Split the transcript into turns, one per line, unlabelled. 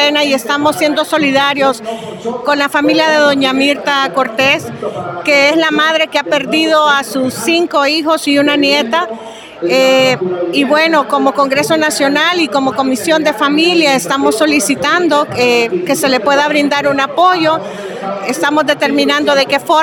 pena y estamos siendo solidarios con la familia de doña Mirta Cortés, que es la madre que ha perdido a sus 5 hijos y una nieta. Y bueno, como Congreso Nacional y como Comisión de Familia estamos solicitando que se le pueda brindar un apoyo. Estamos determinando de qué forma